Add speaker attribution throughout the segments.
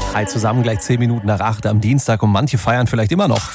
Speaker 1: Hi zusammen, gleich 10 Minuten nach 8 am Dienstag und manche feiern vielleicht immer noch.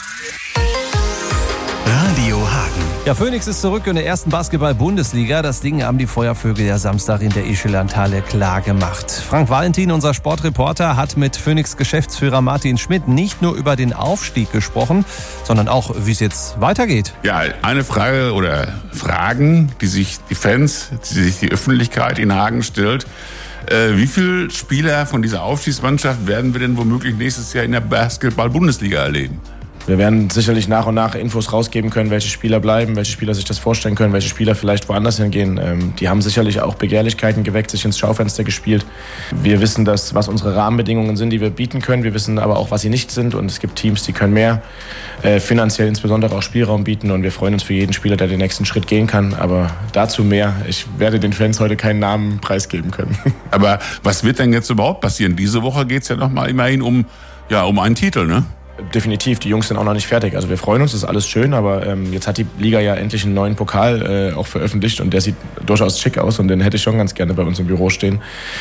Speaker 2: Radio Hagen.
Speaker 1: Ja, Phoenix ist zurück in der ersten Basketball-Bundesliga. Das Ding haben die Feuervögel ja Samstag in der Ischl-Halle klar gemacht. Frank Valentin, unser Sportreporter, hat mit Phoenix-Geschäftsführer Martin Schmidt nicht nur über den Aufstieg gesprochen, sondern auch, wie es jetzt weitergeht.
Speaker 3: Ja, eine Frage oder Fragen, die sich die Fans, die sich die Öffentlichkeit in Hagen stellt. Wie viele Spieler von dieser Aufstiegsmannschaft werden wir denn womöglich nächstes Jahr in der Basketball-Bundesliga erleben?
Speaker 4: Wir werden sicherlich nach und nach Infos rausgeben können, welche Spieler bleiben, welche Spieler sich das vorstellen können, welche Spieler vielleicht woanders hingehen. Die haben sicherlich auch Begehrlichkeiten geweckt, sich ins Schaufenster gespielt. Wir wissen, was unsere Rahmenbedingungen sind, die wir bieten können. Wir wissen aber auch, was sie nicht sind. Und es gibt Teams, die können mehr, finanziell insbesondere auch Spielraum bieten. Und wir freuen uns für jeden Spieler, der den nächsten Schritt gehen kann. Aber dazu mehr. Ich werde den Fans heute keinen Namen preisgeben können.
Speaker 3: Aber was wird denn jetzt überhaupt passieren? Diese Woche geht es ja noch mal immerhin um einen Titel, ne?
Speaker 4: Definitiv, die Jungs sind auch noch nicht fertig. Also wir freuen uns, das ist alles schön, aber jetzt hat die Liga ja endlich einen neuen Pokal auch veröffentlicht und der sieht durchaus schick aus und den hätte ich schon ganz gerne bei uns im Büro stehen.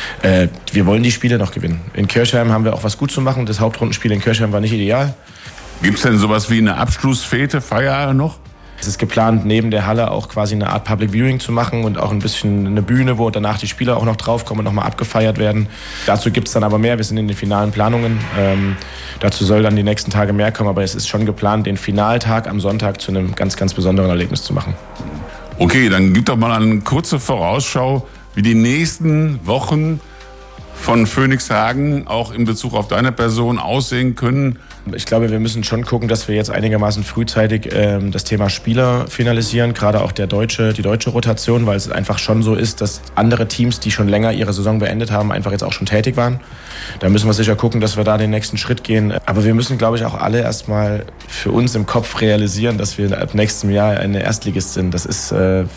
Speaker 4: Wir wollen die Spiele noch gewinnen. In Kirchheim haben wir auch was gut zu machen. Das Hauptrundenspiel in Kirchheim war nicht ideal.
Speaker 3: Gibt es denn sowas wie eine Abschlussfete, Feier noch?
Speaker 4: Es ist geplant, neben der Halle auch quasi eine Art Public Viewing zu machen und auch ein bisschen eine Bühne, wo danach die Spieler auch noch draufkommen und nochmal abgefeiert werden. Dazu gibt es dann aber mehr. Wir sind in den finalen Planungen. Dazu soll dann die nächsten Tage mehr kommen, aber es ist schon geplant, den Finaltag am Sonntag zu einem ganz, ganz besonderen Erlebnis zu machen.
Speaker 3: Okay, dann gib doch mal eine kurze Vorausschau, wie die nächsten Wochen von Phoenix Hagen auch in Bezug auf deine Person aussehen können.
Speaker 4: Ich glaube, wir müssen schon gucken, dass wir jetzt einigermaßen frühzeitig das Thema Spieler finalisieren, gerade auch die deutsche Rotation, weil es einfach schon so ist, dass andere Teams, die schon länger ihre Saison beendet haben, einfach jetzt auch schon tätig waren. Da müssen wir sicher gucken, dass wir da den nächsten Schritt gehen. Aber wir müssen, glaube ich, auch alle erstmal für uns im Kopf realisieren, dass wir ab nächstem Jahr eine Erstligist sind. Das ist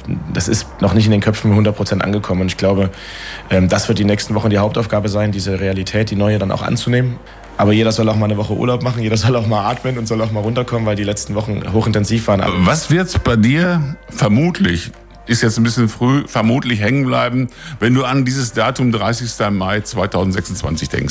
Speaker 4: noch nicht in den Köpfen 100% angekommen. Und ich glaube, das wird die nächsten Wochen die Hauptaufgabe sein, diese Realität, die neue, dann auch anzunehmen. Aber jeder soll auch mal eine Woche Urlaub machen, jeder soll auch mal atmen und soll auch mal runterkommen, weil die letzten Wochen hochintensiv waren.
Speaker 3: Was wird bei dir vermutlich, ist jetzt ein bisschen früh, vermutlich hängen bleiben, wenn du an dieses Datum 30. Mai 2026 denkst?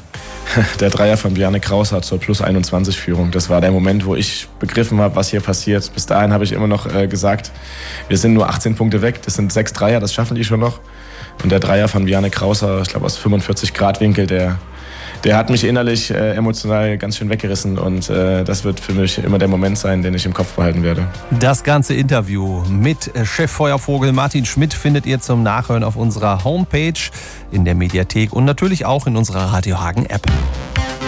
Speaker 4: Der Dreier von Bjarne Krauser zur Plus-21-Führung. Das war der Moment, wo ich begriffen habe, was hier passiert. Bis dahin habe ich immer noch gesagt, wir sind nur 18 Punkte weg, das sind 6 Dreier, das schaffen die schon noch. Und der Dreier von Bjarne Krauser, ich glaube aus 45-Grad-Winkel, der hat mich innerlich emotional ganz schön weggerissen und das wird für mich immer der Moment sein, den ich im Kopf behalten werde.
Speaker 1: Das ganze Interview mit Cheffeuervogel Martin Schmidt findet ihr zum Nachhören auf unserer Homepage, in der Mediathek und natürlich auch in unserer Radio Hagen App.